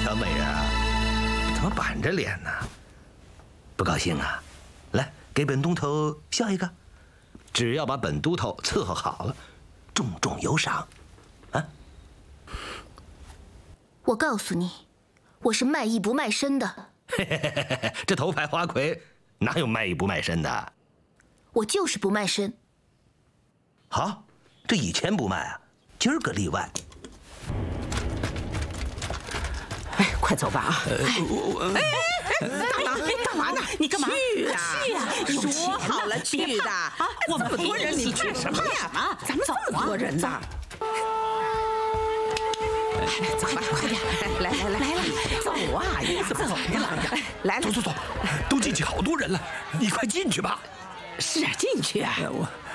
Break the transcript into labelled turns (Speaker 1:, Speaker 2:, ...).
Speaker 1: 小美人啊，怎么板着脸呢？不高兴啊？来，给本都头笑一个。只要把本都头伺候好了，重重有赏。啊！
Speaker 2: 我告诉你，我是卖艺不卖身的。
Speaker 1: 这头牌花魁哪有卖艺不卖身的？
Speaker 2: 我就是不卖身。
Speaker 1: 好，这以前不卖啊，今儿个例外。
Speaker 3: 哎，快走吧啊！
Speaker 4: 干嘛呢？
Speaker 3: 你干嘛？
Speaker 4: 去呀！
Speaker 3: 去呀！
Speaker 4: 说好了去的啊！
Speaker 3: 我们
Speaker 4: 这么多人，你
Speaker 3: 去
Speaker 4: 怕什么呀？咱们这么多人呢。走吧，快点！来了，走啊！你怎么走了？来了，
Speaker 5: 走，都进去好多人了，你快进去吧。
Speaker 4: 是啊，进去啊！